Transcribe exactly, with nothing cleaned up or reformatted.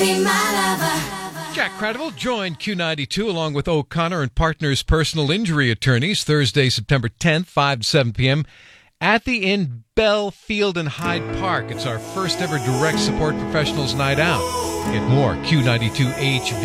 be my lover. Jack Credible joined Q ninety-two along with O'Connor and Partners Personal Injury Attorneys Thursday, September tenth, five to seven p.m. at the Inn Bell Field in Hyde Park. It's our first ever direct support professionals night out. Get more Q ninety-two H V